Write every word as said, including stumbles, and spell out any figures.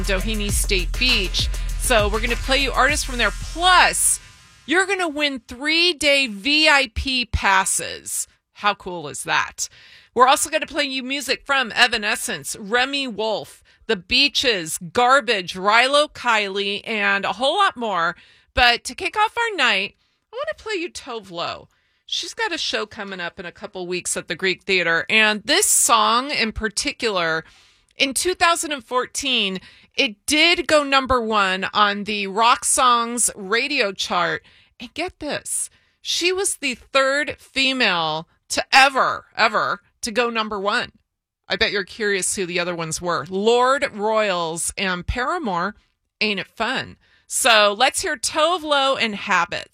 Doheny State Beach. So we're going to play you artists from there. Plus, you're going to win three-day V I P passes. How cool is that? We're also going to play you music from Evanescence, Remy Wolf, The Beaches, Garbage, Rilo Kiley, and a whole lot more. But to kick off our night, I want to play you Tove Lo. She's got a show coming up in a couple weeks at the Greek Theater. And this song in particular, in two thousand fourteen, it did go number one on the Rock Songs radio chart. And get this, she was the third female to ever, ever to go number one. I bet you're curious who the other ones were. Lord Royals and Paramore, Ain't It Fun? So let's hear Tove Lo and Habits.